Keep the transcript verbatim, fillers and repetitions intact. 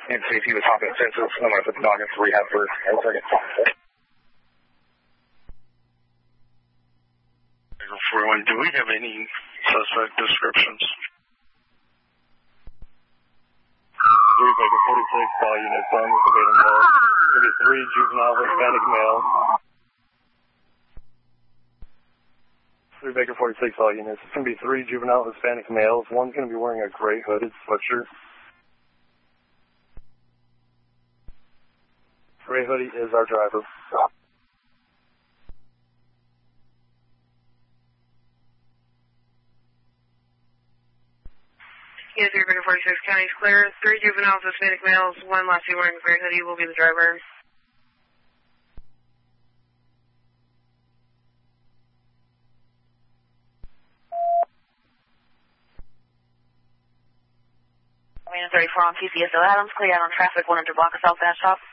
and see if he was talking census. I'm going to put the dog in for rehab for a second. forty-one, do we have any suspect descriptions? three Baker forty-six, all units on the Savannah Mall. Going to be three juvenile Hispanic males. three Baker forty-six, all units. It's going to be three juvenile Hispanic males. One's going to be wearing a gray hooded sweatshirt. Gray hoodie is our driver. Yeah, three Baker forty-six, county's clear. Three juveniles, Hispanic males, one lassie wearing a gray hoodie will be the driver. thirty-four on P C S O Adams, clear out on traffic, one under block of South Dash Top.